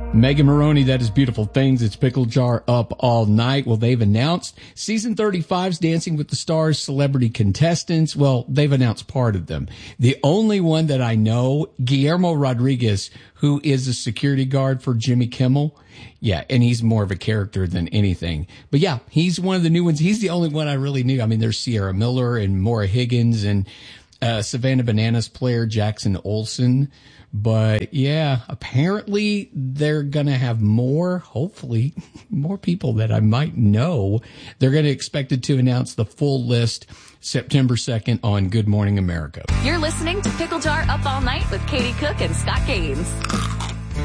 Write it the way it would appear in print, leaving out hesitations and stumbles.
Megan Maroney, that is Beautiful Things. It's Pickle Jar Up All Night. Well, they've announced season 35's Dancing with the Stars celebrity contestants. Well, they've announced part of them. The only one that I know, Guillermo Rodriguez, who is a security guard for Jimmy Kimmel. Yeah, and he's more of a character than anything. But yeah, he's one of the new ones. He's the only one I really knew. I mean, there's Sierra Miller and Maura Higgins and Savannah Bananas player Jackson Olsen. But yeah, apparently they're going to have more, hopefully, more people that I might know. They're going to expect to announce the full list September 2nd on Good Morning America. You're listening to Pickle Jar Up All Night with Katie Cook and Scott Gaines.